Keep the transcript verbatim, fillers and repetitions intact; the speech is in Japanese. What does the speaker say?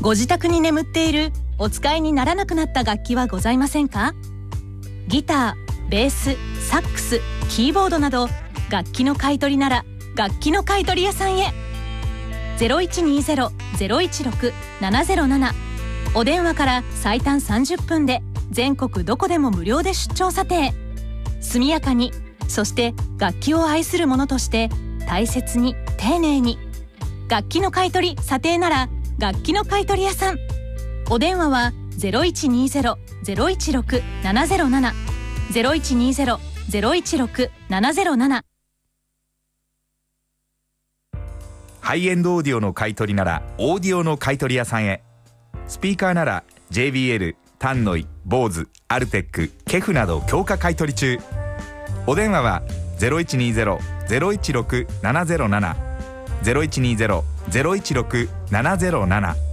ご自宅に眠っているお使いにならなくなった楽器はございませんか？ギター、ベース、サックス、キーボードなど楽器の買い取りなら楽器の買い取り屋さんへ。 ゼロいちにゼロ ゼロいちろく ななゼロなな お電話から最短さんじゅっぷんで全国どこでも無料で出張査定。速やかに、そして楽器を愛する者として大切に丁寧に。楽器の買い取り査定なら楽器の買い取り屋さん。お電話は ゼロいちにゼロ ゼロいちろく ななゼロなな ゼロいちにゼロ ゼロいちろく ななゼロなな。 ハイエンドオーディオの買い取りならオーディオの買い取り屋さんへ。スピーカーなら ジェイビーエル、タンノイ、ボーズ、アルテック、ケフなど強化買い取り中。お電話は ゼロいちにゼロ ゼロいちろく ななゼロなな ゼロいちにゼロ ゼロいちろく ななゼロなな。